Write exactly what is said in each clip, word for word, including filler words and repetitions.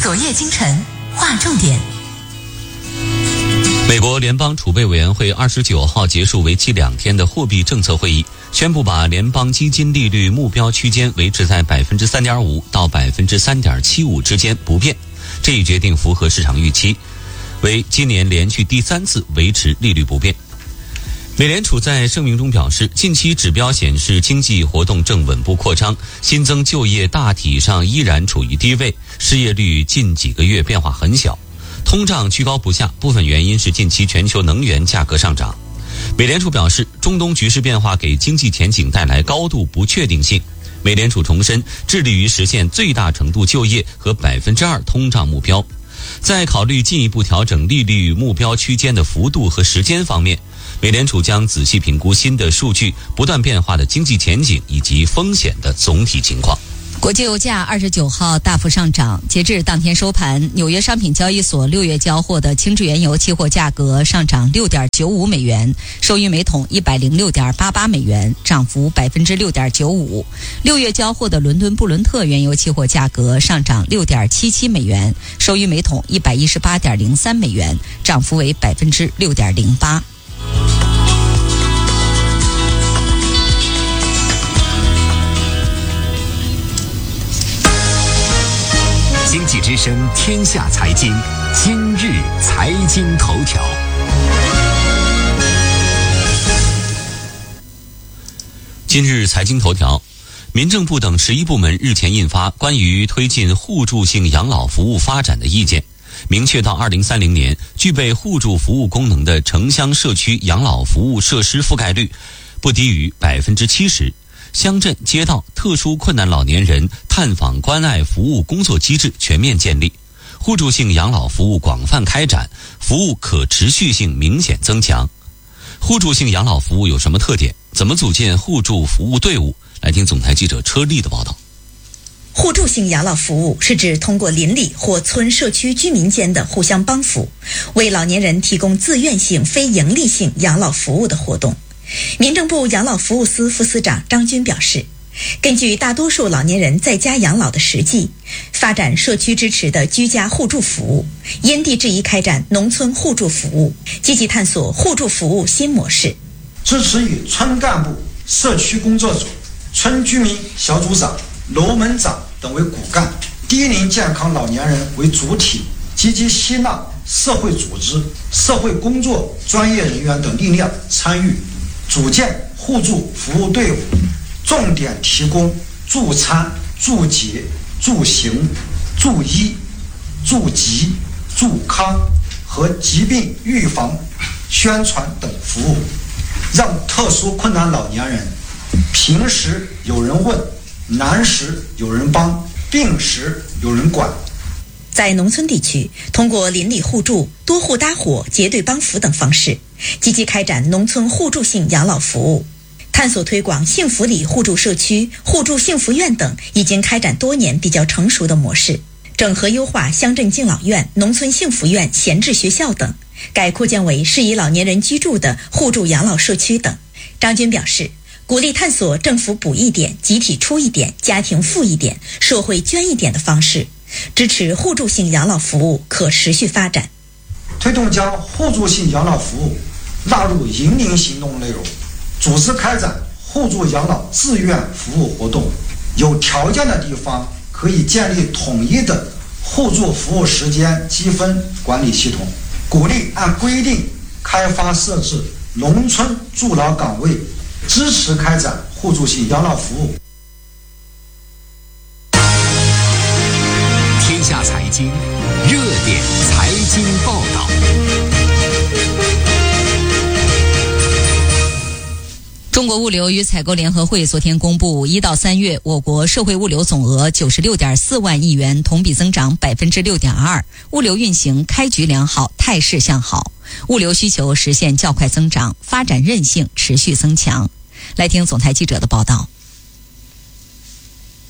昨夜今晨划重点。 美国联邦储备委员会二十九号结束为期两天的货币政策会议，宣布把联邦基金利率目标区间维持在百分之三点五到百分之三点七五之间不变。这一决定符合市场预期，为今年连续第三次维持利率不变。美联储在声明中表示，近期指标显示经济活动正稳步扩张，新增就业大体上依然处于低位，失业率近几个月变化很小。通胀居高不下，部分原因是近期全球能源价格上涨。美联储表示，中东局势变化给经济前景带来高度不确定性。美联储重申，致力于实现最大程度就业和百分之二通胀目标。在考虑进一步调整利率目标区间的幅度和时间方面，美联储将仔细评估新的数据、不断变化的经济前景以及风险的总体情况。 国际油价二十九号大幅上涨，截至当天收盘，纽约商品交易所六月交货的轻质原油期货价格上涨 六点九五美元，收于每桶一百零六点八八美元，涨幅 百分之六点九五。六月交货的伦敦布伦特原油期货价格上涨 六点七七美元，收于每桶一百一十八点零三美元，涨幅为 百分之六点零八。 经济之声天下财经，今日财经头条。 今日财经头条，民政部等十一部门日前印发关于推进互助性养老服务发展的意见，明确到二零三零年，具备互助服务功能的城乡社区养老服务设施覆盖率不低于百分之七十。乡镇、街道、特殊困难老年人探访关爱服务工作机制全面建立，互助性养老服务广泛开展，服务可持续性明显增强。互助性养老服务有什么特点？怎么组建互助服务队伍？来听总台记者车丽的报道。 互助性养老服务是指通过邻里或村社区居民间的互相帮扶，为老年人提供自愿性非营利性养老服务的活动。民政部养老服务司副司长张军表示，根据大多数老年人在家养老的实际，发展社区支持的居家互助服务，因地制宜开展农村互助服务，积极探索互助服务新模式。 支持以村干部、社区工作者、村居民小组长、楼门长等为骨干，低龄健康老年人为主体，积极吸纳社会组织、社会工作专业人员等力量参与，组建互助服务队伍，重点提供助餐、助洁、助行、助医、助疾、助康和疾病预防宣传等服务，让特殊困难老年人平时有人问，难时有人帮，病时有人管。 在农村地区，通过邻里互助、多户搭伙、结对帮扶等方式，积极开展农村互助性养老服务，探索推广幸福里互助社区、互助幸福院等已经开展多年比较成熟的模式，整合优化乡镇敬老院、农村幸福院、闲置学校等，概扩建为适宜老年人居住的互助养老社区等。张军表示，鼓励探索政府补一点、集体出一点、家庭付一点、社会捐一点的方式，支持互助性养老服务可持续发展， 推动将互助性养老服务纳入引领行动内容，组织开展互助养老自愿服务活动。有条件的地方可以建立统一的互助服务时间积分管理系统，鼓励按规定开发设置农村助老岗位，支持开展互助性养老服务。 天下财经，热点财经报道。 中国物流与采购联合会昨天公布，一到三月我国社会物流总额九十六点四万亿元，同比增长百分之六点二，物流运行开局良好，态势向好，物流需求实现较快增长，发展韧性持续增强。来听总台记者的报道。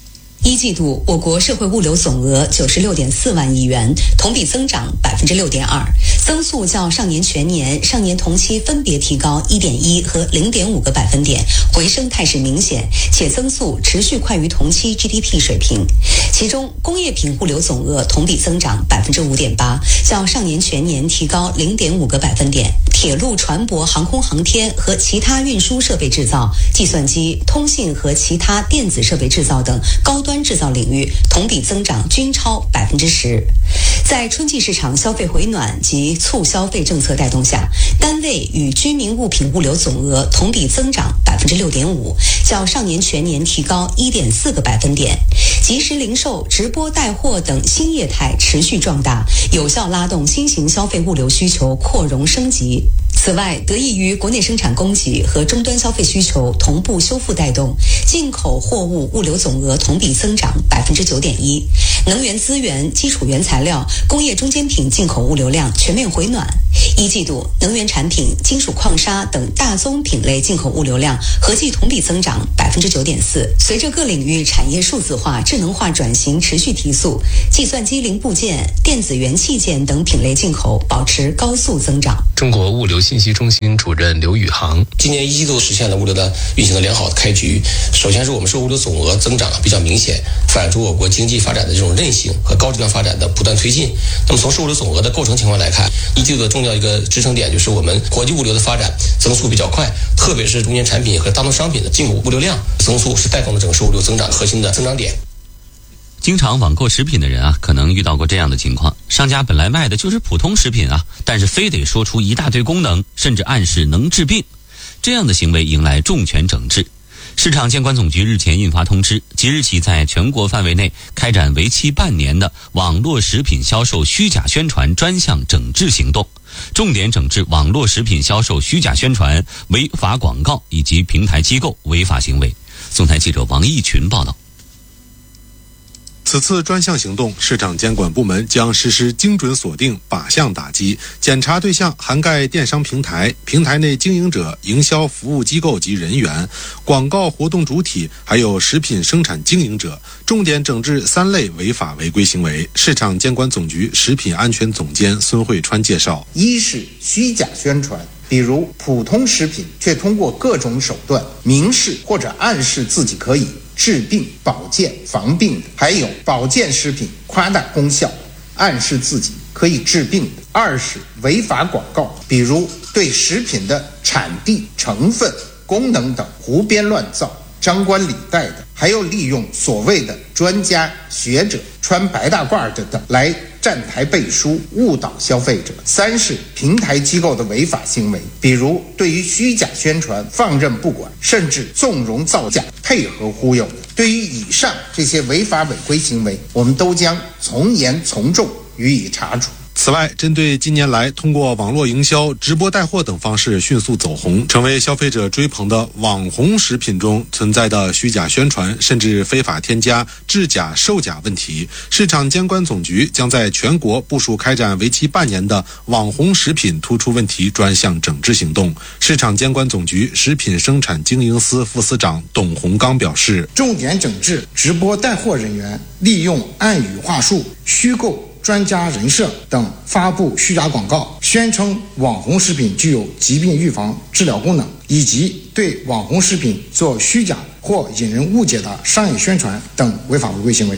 一季度我国社会物流总额九十六点四万亿元，同比增长百分之六点二，增速较上年全年、上年同期分别提高一点一和零点五个百分点，回升态势明显，且增速持续快于同期 G D P 水平。其中，工业品物流总额同比增长百分之五点八，较上年全年提高零点五个百分点。铁路、船舶、航空航天和其他运输设备制造、计算机、通信和其他电子设备制造等高端制造领域同比增长均超百分之十。在春季市场消费回暖及促消费政策带动下，单位与居民物品物流总额同比增长百分之六点五，较上年全年提高一点四个百分点。即时零售、直播带货等新业态持续壮大，有效拉动新型消费物流需求扩容升级。此外，得益于国内生产供给和终端消费需求同步修复带动，进口货物物流总额同比增长百分之九点一。能源资源、基础原材料、工业中间品进口物流量全面回暖。一季度，能源产品、金属矿砂等大宗品类进口物流量合计同比增长百分之九点四。随着各领域产业数字化、智能化转型持续提速，计算机零部件、电子元器件等品类进口保持高速增长。 中国物流信息中心主任刘宇航， 今年一季度实现了物流的运行的良好的开局。首先是我们说物流总额增长比较明显，反映出我国经济发展的这种韧性和高质量发展的不断推进。那么从物流总额的构成情况来看，一季度的重要一个支撑点就是我们国际物流的发展增速比较快，特别是中间产品和大宗商品的进口物流量增速是带动了整个物流增长核心的增长点。 经常网购食品的人啊，可能遇到过这样的情况：商家本来卖的就是普通食品啊，但是非得说出一大堆功能，甚至暗示能治病，这样的行为迎来重拳整治。市场监管总局日前印发通知，即日起在全国范围内开展为期半年的网络食品销售虚假宣传专项整治行动，重点整治网络食品销售虚假宣传、违法广告以及平台机构违法行为。总台记者王义群报道。 此次专项行动，市场监管部门将实施精准锁定、靶向打击，检查对象涵盖电商平台、平台内经营者、营销服务机构及人员、广告活动主体，还有食品生产经营者，重点整治三类违法违规行为。市场监管总局食品安全总监孙慧川介绍： 一是虚假宣传，比如普通食品却通过各种手段明示或者暗示自己可以治病、保健、防病的；还有保健食品夸大功效，暗示自己可以治病的。二是违法广告，比如对食品的产地、成分、功能等胡编乱造、张冠李戴的；还有利用所谓的专家学者穿白大褂的等来站台背书，误导消费者。三是平台机构的违法行为，比如对于虚假宣传放任不管，甚至纵容造假、配合忽悠。对于以上这些违法违规行为，我们都将从严从重予以查处。 此外，针对近年来通过网络营销、直播带货等方式迅速走红，成为消费者追捧的网红食品中存在的虚假宣传甚至非法添加、制假售假问题，市场监管总局将在全国部署开展为期半年的网红食品突出问题专项整治行动。市场监管总局食品生产经营司副司长董洪刚表示， 重点整治直播带货人员利用暗语话术、虚构专家人设等发布虚假广告，宣称网红食品具有疾病预防治疗功能，以及对网红食品做虚假或引人误解的商业宣传等违法违规行为。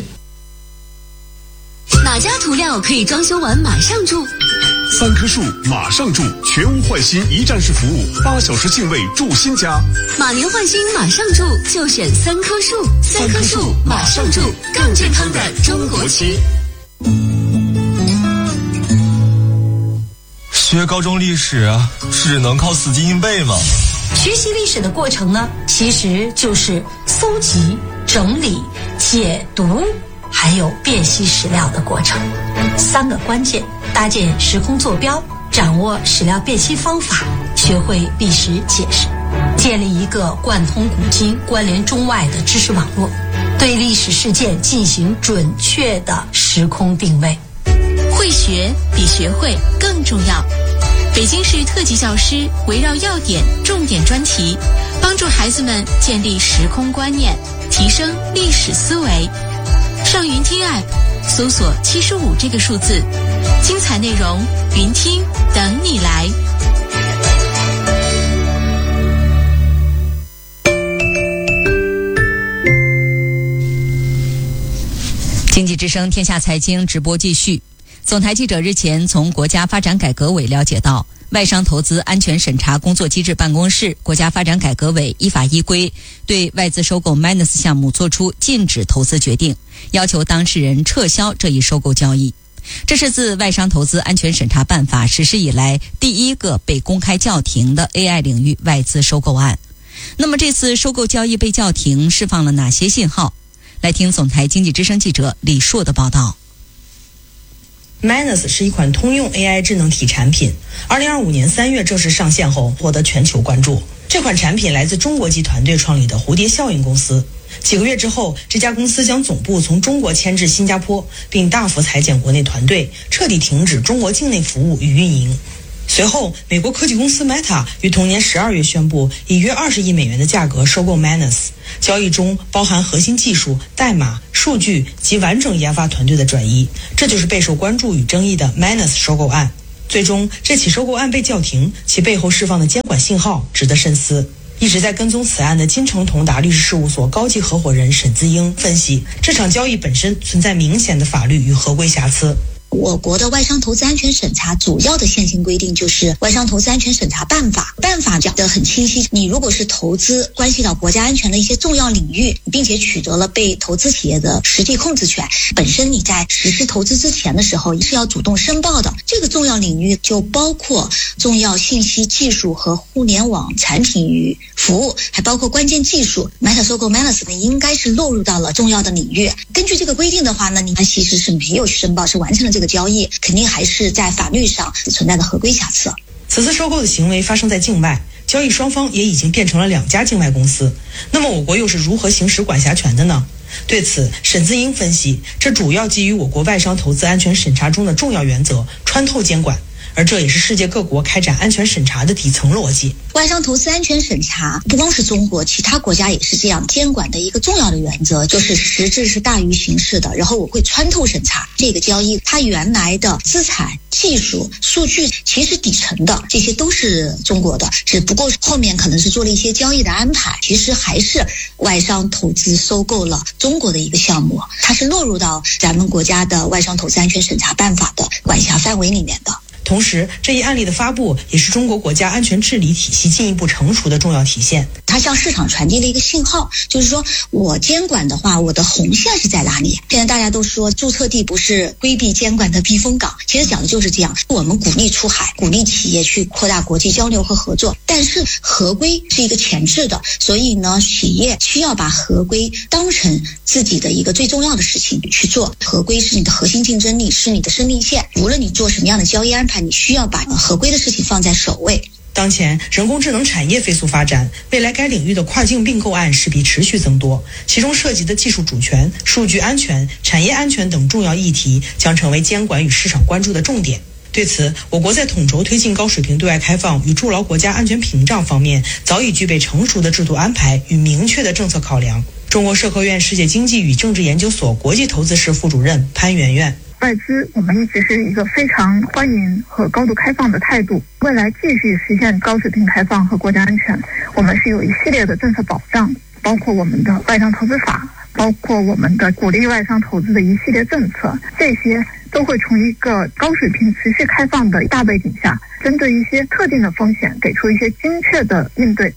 哪家涂料可以装修完马上住？ 三棵树马上住，全屋换新一站式服务，八小时净位住新家。 马年换新马上住，就选三棵树。三棵树马上住，更健康的中国区。 学高中历史啊，只能靠死记硬背吗？ 学习历史的过程呢，其实就是搜集、整理、解读，还有辨析史料的过程。三个关键：搭建时空坐标，掌握史料辨析方法，学会历史解释，建立一个贯通古今、关联中外的知识网络，对历史事件进行准确的时空定位。会学比学会更重要。北京市特级教师围绕要点、重点专题，帮助孩子们建立时空观念，提升历史思维， 上云听 App 搜索七十五这个数字，精彩内容云听等你来。 经济之声天下财经直播继续。总台记者日前从国家发展改革委了解到，外商投资安全审查工作机制办公室、国家发展改革委依法依规对外资收购 Minus 项目作出禁止投资决定，要求当事人撤销这一收购交易。这是自外商投资安全审查办法实施以来第一个被公开叫停的 A I 领域外资收购案。那么这次收购交易被叫停释放了哪些信号？来听总台经济之声记者李硕的报道。 Minus 是一款通用 A I 智能体产品，二零二五年三月正式上线后获得全球关注。这款产品来自中国籍团队创立的蝴蝶效应公司。几个月之后，这家公司将总部从中国迁至新加坡，并大幅裁减国内团队，彻底停止中国境内服务与运营。随后，美国科技公司 Meta 于同年十二月宣布以约二十亿美元的价格收购 Minus， 交易中包含核心技术、代码、数据及完整研发团队的转移。这就是备受关注与争议的 Minus 收购案。最终，这起收购案被叫停，其背后释放的监管信号值得深思。一直在跟踪此案的金城同达律师事务所高级合伙人沈自英分析，这场交易本身存在明显的法律与合规瑕疵。 我国的外商投资安全审查主要的现行规定就是外商投资安全审查办法，办法讲得很清晰，你如果是投资关系到国家安全的一些重要领域，并且取得了被投资企业的实际控制权，本身你在实施投资之前的时候是要主动申报的。这个重要领域就包括重要信息技术和互联网产品与服务，还包括关键技术。Meta 收购 Minus 呢，应该是落入到了重要的领域。根据这个规定的话呢，你其实是没有申报，是完成了这个交易，肯定还是在法律上存在的合规瑕疵。 此次收购的行为发生在境外，交易双方也已经变成了两家境外公司。那么我国又是如何行使管辖权的呢？对此，沈自英分析，这主要基于我国外商投资安全审查中的重要原则——穿透监管。而这也是世界各国开展安全审查的底层逻辑。 外商投资安全审查不光是中国，其他国家也是这样。监管的一个重要的原则就是实质是大于形式的，然后我会穿透审查这个交易，它原来的资产、技术、数据其实底层的这些都是中国的，只不过后面可能是做了一些交易的安排，其实还是外商投资收购了中国的一个项目，它是落入到咱们国家的外商投资安全审查办法的管辖范围里面的。 同时，这一案例的发布也是中国国家安全治理体系进一步成熟的重要体现。 它向市场传递了一个信号，就是说我监管的话，我的红线是在哪里？现在大家都说注册地不是规避监管的避风港，其实讲的就是这样。我们鼓励出海，鼓励企业去扩大国际交流和合作，但是合规是一个前置的，所以呢，企业需要把合规当成自己的一个最重要的事情去做。合规是你的核心竞争力，是你的生命线。无论你做什么样的交易安排，你需要把合规的事情放在首位。 当前人工智能产业飞速发展，未来该领域的跨境并购案势必持续增多，其中涉及的技术主权、数据安全、产业安全等重要议题将成为监管与市场关注的重点。对此，我国在统筹推进高水平对外开放与筑牢国家安全屏障方面，早已具备成熟的制度安排与明确的政策考量。中国社科院世界经济与政治研究所国际投资室副主任潘媛媛。 外资我们一直是一个非常欢迎和高度开放的态度，未来继续实现高水平开放和国家安全，我们是有一系列的政策保障，包括我们的外商投资法，包括我们的鼓励外商投资的一系列政策，这些都会从一个高水平持续开放的大背景下，针对一些特定的风险给出一些精确的应对。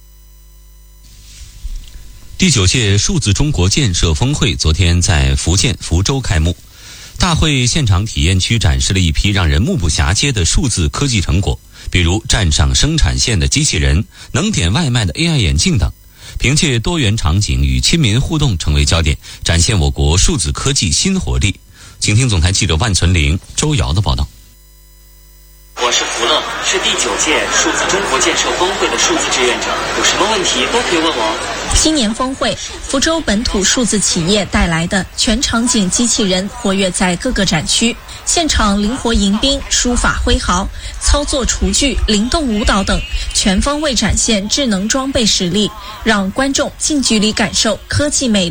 第九届数字中国建设峰会昨天在福建福州开幕。大会现场体验区展示了一批让人目不暇接的数字科技成果，比如站上生产线的机器人、能点外卖的 A I 眼镜等。凭借多元场景与亲民互动成为焦点，展现我国数字科技新活力。请听总台记者万存玲、周瑶的报道。 我是福乐，是第九届数字中国建设峰会的数字志愿者，有什么问题都可以问我。 新年峰会，福州本土数字企业带来的全场景机器人活跃在各个展区，现场灵活迎宾、书法挥毫、操作厨具、灵动舞蹈等，全方位展现智能装备实力，让观众近距离感受科技魅力。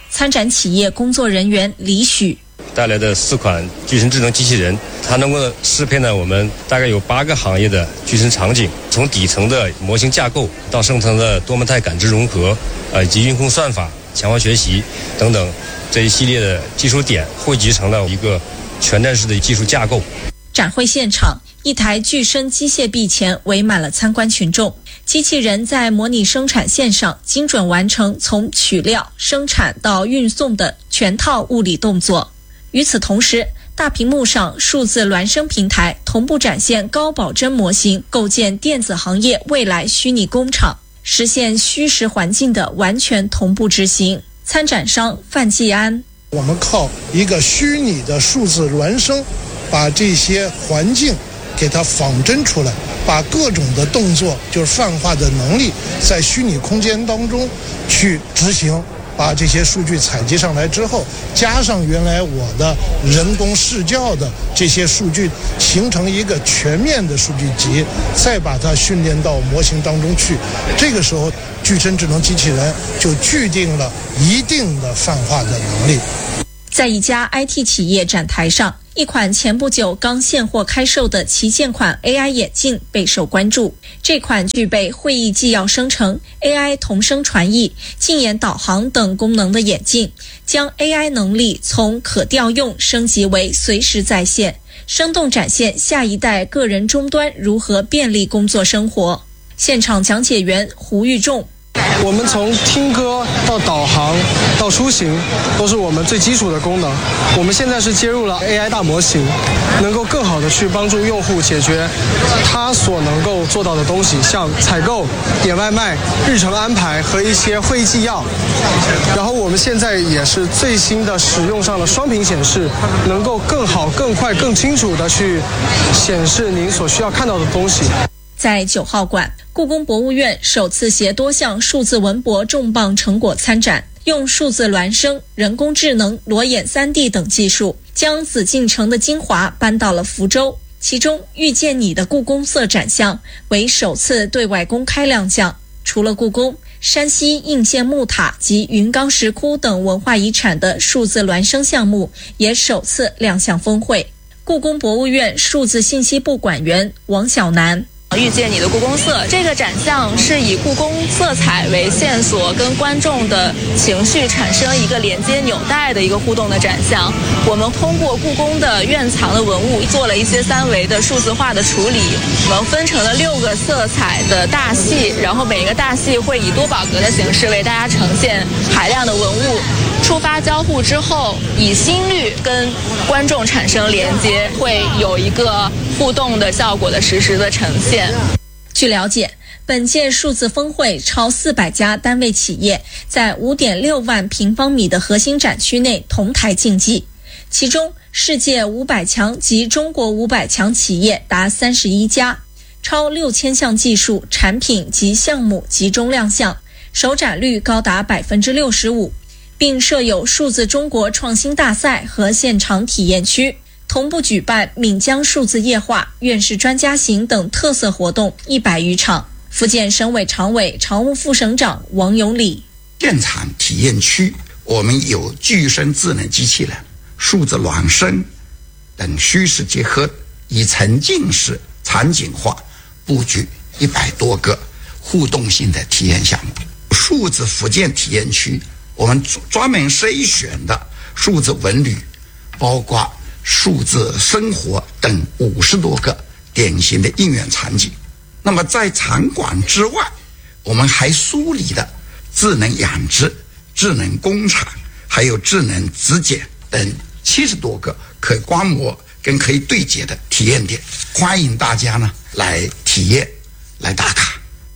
参展企业工作人员李许带来的四款具身智能机器人，它能够适配呢我们大概有八个行业的具身场景，从底层的模型架构到上层的多模态感知融合，呃以及运控算法、强化学习等等这一系列的技术点汇集成了一个全站式的技术架构。 展会现场，一台具身机械臂前围满了参观群众，机器人在模拟生产线上精准完成从取料、生产到运送的全套物理动作。与此同时，大屏幕上数字孪生平台同步展现高保真模型，构建电子行业未来虚拟工厂，实现虚实环境的完全同步执行。参展商范继安， 我们靠一个虚拟的数字孪生，把这些环境给它仿真出来，把各种的动作就是泛化的能力在虚拟空间当中去执行，把这些数据采集上来之后，加上原来我的人工视教的这些数据，形成一个全面的数据集，再把它训练到模型当中去。这个时候具身智能机器人就具定了一定的泛化的能力。 在一家 I T 企业展台上，一款前不久刚现货开售的旗舰款 A I 眼镜备受关注。这款具备会议纪要生成、A I 同声传译、禁言导航等功能的眼镜，将 A I 能力从可调用升级为随时在线，生动展现下一代个人终端如何便利工作生活。现场讲解员胡玉仲， 我们从听歌到导航到出行都是我们最基础的功能，我们现在是接入了 A I 大模型，能够更好的去帮助用户解决他所能够做到的东西，像采购、点外卖、日程安排和一些会议纪要。然后我们现在也是最新的使用上了双屏显示，能够更好、更快、更清楚的去显示您所需要看到的东西。 在九号馆，故宫博物院首次携多项数字文博重磅成果参展，用数字孪生、人工智能、裸眼 三 D 等技术，将紫禁城的精华搬到了福州。其中，遇见你的故宫色展项为首次对外公开亮相。除了故宫，山西应县木塔及云冈石窟等文化遗产的数字孪生项目也首次亮相峰会。故宫博物院数字信息部馆员王小楠， 遇见你的故宫色这个展项是以故宫色彩为线索，跟观众的情绪产生一个连接纽带的一个互动的展项。我们通过故宫的院藏的文物做了一些三维的数字化的处理，我们分成了六个色彩的大系，然后每个大系会以多宝格的形式为大家呈现海量的文物。触发交互之后，以心率跟观众产生连接，会有一个互动的效果的实时的呈现。 据了解，本届数字峰会超四百家单位企业在 五点六万平方米的核心展区内同台竞技，其中世界五百强及中国五百强企业达三十一家，超六千项技术、产品及项目集中亮相，首展率高达 百分之六十五。并设有数字中国创新大赛和现场体验区，同步举办闽江数字夜话、院士专家行等特色活动一百余场。福建省委常委、常务副省长王永礼， 现场体验区我们有具身智能机器人、数字孪生等虚实结合，以沉浸式场景化布局一百多个互动性的体验项目。数字福建体验区我们专门筛选的数字文旅，包括数字生活等五十多个典型的应用场景。那么在场馆之外，我们还梳理了智能养殖、智能工厂，还有智能质检等七十多个可观摩跟可以对接的体验点，欢迎大家呢来体验、来打卡。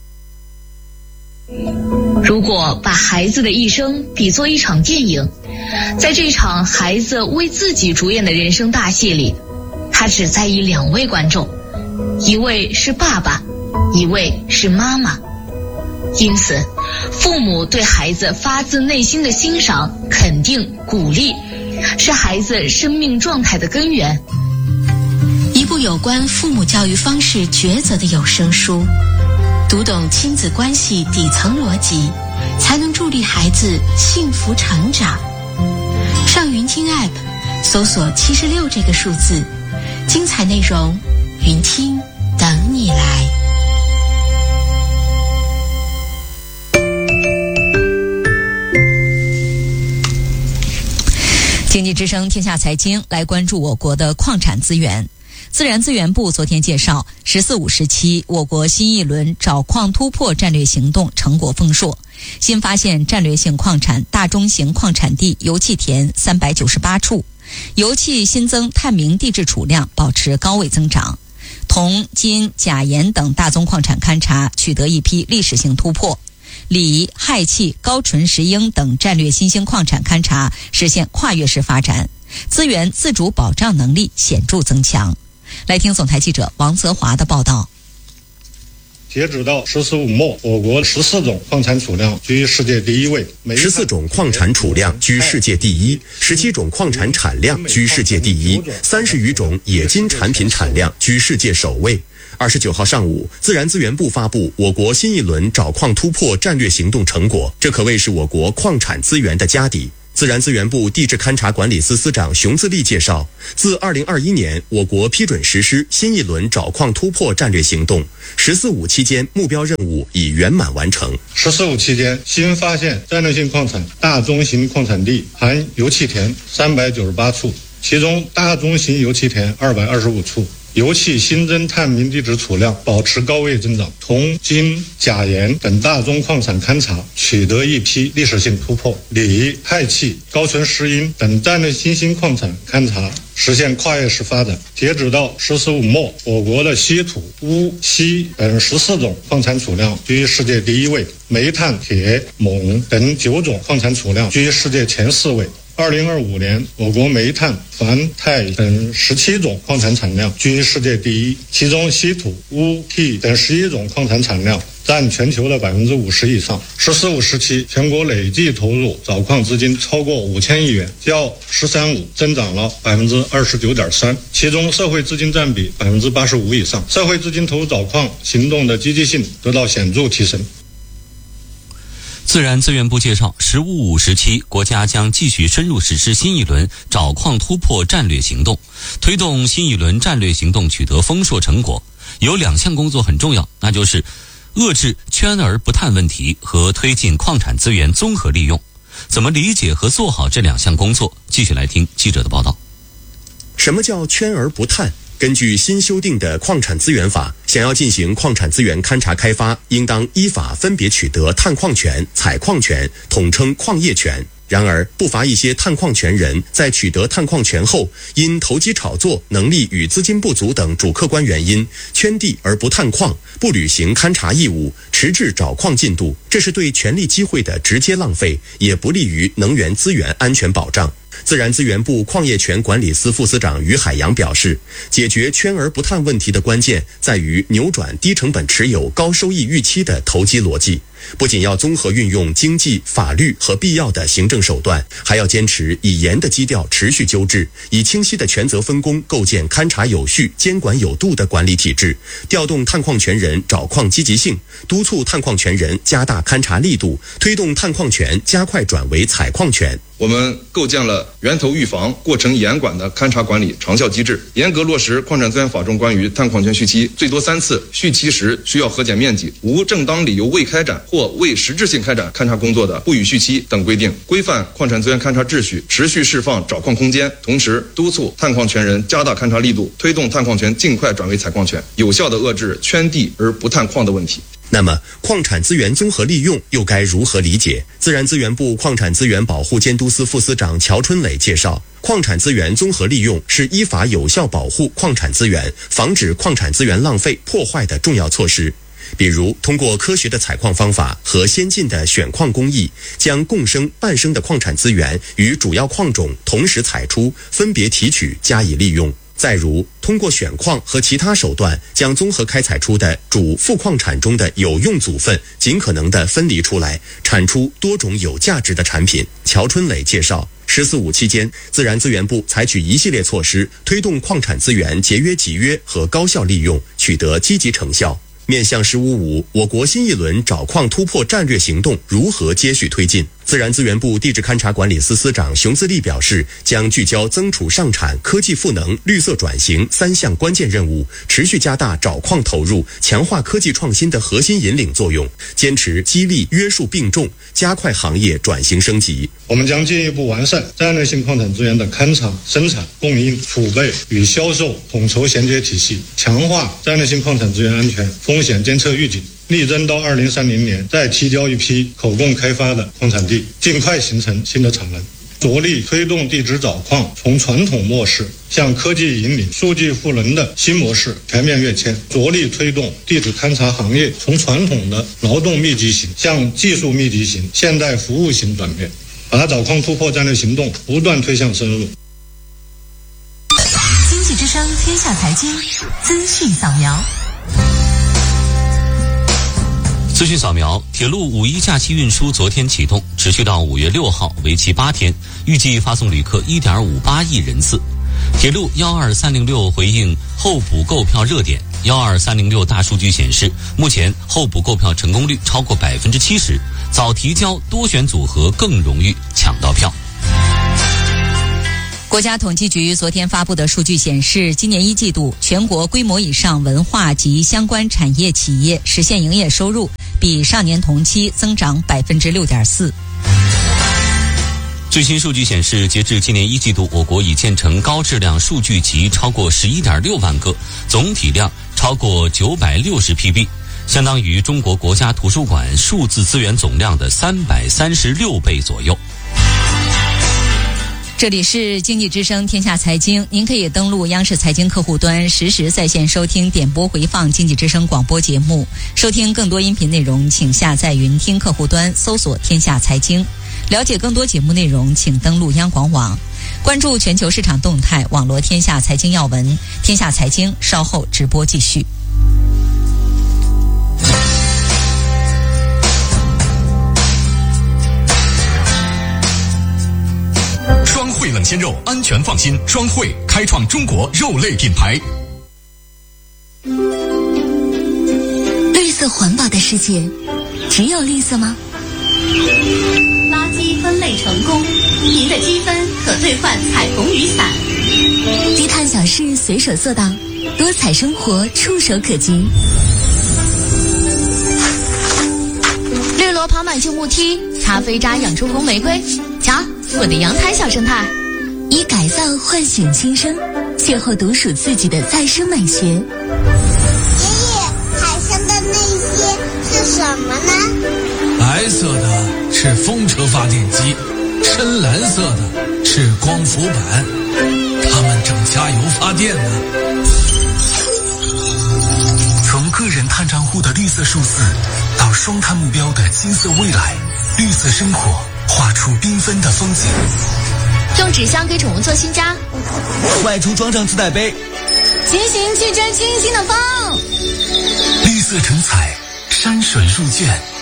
如果把孩子的一生比作一场电影，在这场孩子为自己主演的人生大戏里，他只在意两位观众，一位是爸爸，一位是妈妈。因此，父母对孩子发自内心的欣赏、肯定、鼓励，是孩子生命状态的根源。 一部有关父母教育方式抉择的有声书，读懂亲子关系底层逻辑， 才能助力孩子幸福成长。上云听 App 搜索七十六这个数字，精彩内容云听等你来。 经济之声天下财经来关注我国的矿产资源。自然资源部昨天介绍，十四五时期我国新一轮找矿突破战略行动成果丰硕，新发现战略性矿产大中型矿产地油气田三百九十八处，油气新增探明地质储量保持高位增长，铜、金、钾、盐等大宗矿产勘查取得一批历史性突破，锂、氦气、高纯石英等战略新兴矿产勘查实现跨越式发展，资源自主保障能力显著增强。来听总台记者王泽华的报道。 截止到十四五末，我国十四种矿产储量居世界第一位， 十四种矿产储量居世界第一，十七种矿产产量居世界第一，三十余种冶金产品产量居世界首位。二十九号上午，自然资源部发布我国新一轮找矿突破战略行动成果，这可谓是我国矿产资源的家底。自然资源部地质勘察管理司司长熊自立介绍，自二零二一年，我国批准实施新一轮找矿突破战略行动，十四五期间目标任务已圆满完成。 十四五期间，新发现战略性矿产大中型矿产地含油气田三百九十八处，其中大中型油气田二百二十五处。油气新增探明地质储量保持高位增长，铜、金、钾、盐等大宗矿产勘查取得一批历史性突破，锂、氦气、高纯石英等战略新兴矿产勘查实现跨越式发展。截止到十四五末，我国的稀土、钨、锡等十四种矿产储量居世界第一位，煤炭、铁、锰等九种矿产储量居世界前四位。二零二五年，我国煤炭、钒、钛等十七种矿产产量居世界第一，其中稀土、钨、锑等十一种矿产产量占全球的百分之五十以上。十四五时期，全国累计投入找矿资金超过五千亿元，较“十三五”增长了百分之二十九点三，其中社会资金占比百分之八十五以上，社会资金投入找矿行动的积极性得到显著提升。 自然资源部介绍，十五五时期，国家将继续深入实施新一轮找矿突破战略行动，推动新一轮战略行动取得丰硕成果。有两项工作很重要，那就是遏制圈而不探问题和推进矿产资源综合利用。怎么理解和做好这两项工作？继续来听记者的报道。 什么叫圈而不探？根据新修订的矿产资源法，想要进行矿产资源勘查开发，应当依法分别取得探矿权、采矿权，统称矿业权。然而，不乏一些探矿权人在取得探矿权后，因投机炒作、能力与资金不足等主客观原因，圈地而不探矿，不履行勘查义务，迟滞找矿进度，这是对权利机会的直接浪费，也不利于能源资源安全保障。自然资源部矿业权管理司副司长于海洋表示，解决圈而不探问题的关键在于扭转低成本持有、高收益预期的投机逻辑。不仅要综合运用经济、法律和必要的行政手段，还要坚持以严的基调持续纠治，以清晰的权责分工构建勘查有序、监管有度的管理体制，调动探矿权人找矿积极性，督促探矿权人加大勘查力度，推动探矿权加快转为采矿权。 我们构建了源头预防、过程严管的勘查管理长效机制，严格落实《矿产资源法》中关于探矿权续期最多三次、续期时需要核检面积、无正当理由未开展或未实质性开展勘查工作的不予续期等规定，规范矿产资源勘查秩序，持续释放找矿空间，同时督促探矿权人加大勘查力度，推动探矿权尽快转为采矿权，有效地遏制圈地而不探矿的问题。 那么，矿产资源综合利用又该如何理解？自然资源部矿产资源保护监督司副司长乔春磊介绍，矿产资源综合利用是依法有效保护矿产资源，防止矿产资源浪费破坏的重要措施。比如，通过科学的采矿方法和先进的选矿工艺，将共生、半生的矿产资源与主要矿种同时采出，分别提取加以利用。再如，通过选矿和其他手段，将综合开采出的主副矿产中的有用组分尽可能地分离出来，产出多种有价值的产品。乔春磊介绍，十四五期间，自然资源部采取一系列措施，推动矿产资源节约集约和高效利用，取得积极成效。 面向“十五五”，我国新一轮找矿突破战略行动如何接续推进？自然资源部地质勘察管理司司长熊自力表示，将聚焦增储上产、科技赋能、绿色转型三项关键任务，持续加大找矿投入，强化科技创新的核心引领作用，坚持激励约束并重，加快行业转型升级。 我们将进一步完善战略性矿产资源的勘查、生产、供应、储备与销售统筹衔接体系，强化战略性矿产资源安全风险监测预警，力争到二零三零年再提交一批口供开发的矿产地，尽快形成新的产能。着力推动地质找矿从传统模式向科技引领、数据赋能的新模式全面跃迁，着力推动地质勘察行业从传统的劳动密集型向技术密集型、现代服务型转变，把找矿突破战略行动不断推向深入。 经济之声天下财经资讯扫描。 资讯扫描：铁路五一假期运输昨天启动，持续到五月六号，为期八天，预计发送旅客一点五八亿人次。铁路幺二三零六回应候补购票热点，幺二三零六大数据显示，目前候补购票成功率超过百分之七十，早提交多选组合更容易抢到票。 国家统计局昨天发布的数据显示，今年一季度全国规模以上文化及相关产业企业实现营业收入比上年同期增长百分之六点四。 最新数据显示，截至今年一季度，我国已建成高质量数据集超过十一点六万个，总体量超过九百六十 P B， 相当于中国国家图书馆数字资源总量的三百三十六倍左右。 这里是经济之声天下财经，您可以登录央视财经客户端实时在线收听点播回放经济之声广播节目，收听更多音频内容请下载云听客户端搜索天下财经，了解更多节目内容请登录央广网，关注全球市场动态，网罗天下财经要闻。天下财经稍后直播继续。 双汇冷鲜肉，安全放心。双汇开创中国肉类品牌。 绿色环保的世界，只有绿色吗？ 垃圾分类成功，您的积分可兑换彩虹雨伞。 低碳小事随手做到，多彩生活触手可及。 绿萝跑满旧木梯，擦飞渣养出红玫瑰。瞧，我的阳台小生态。 以改造唤醒新生，邂逅独属自己的再生美学。爷爷，海上的那些是什么呢？ 白色的是风车发电机，深蓝色的是光伏板，它们正加油发电呢。从个人碳账户的绿色数字到双碳目标的金色未来，绿色生活画出缤纷的风景。 用纸箱给宠物做新家， 外出装上自带杯， 骑行去追清新的风。 绿色成彩，山水入卷。